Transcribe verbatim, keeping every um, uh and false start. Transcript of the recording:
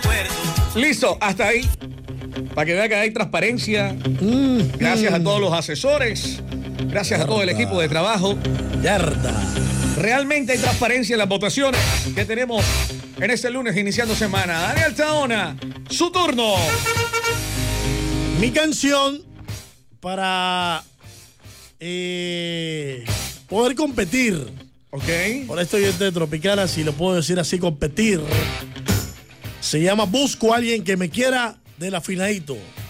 Listo, hasta ahí. Para que vea que hay transparencia. Mm, Gracias mm. a todos los asesores. Gracias Yarda. a todo el equipo de trabajo. Yarda. Realmente hay transparencia en las votaciones que tenemos en este lunes iniciando semana. Daniel Taona, su turno. Mi canción para eh, poder competir. Ok. Por esto yo de Tropicana, si lo puedo decir así, competir. Se llama Busco a alguien que me quiera del afinadito.